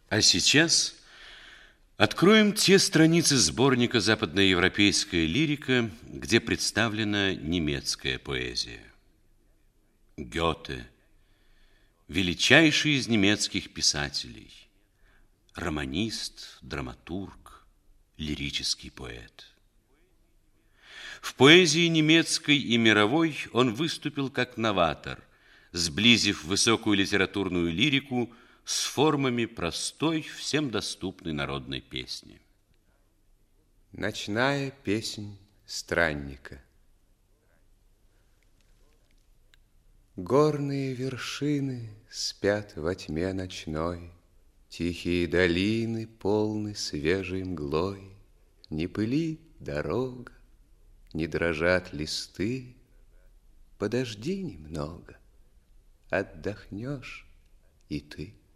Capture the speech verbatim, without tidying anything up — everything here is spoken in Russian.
А сейчас откроем те страницы сборника «Западноевропейская лирика», где представлена немецкая поэзия. Гёте, величайший из немецких писателей, романист, драматург, лирический поэт. В поэзии немецкой и мировой он выступил как новатор, сблизив высокую литературную лирику с формами простой, всем доступной народной песни. Ночная песнь странника. Горные вершины спят во тьме ночной, Тихие долины полны свежей мглой. Не пылит дорога, не дрожат листы. Подожди немного, отдохнешь и ты.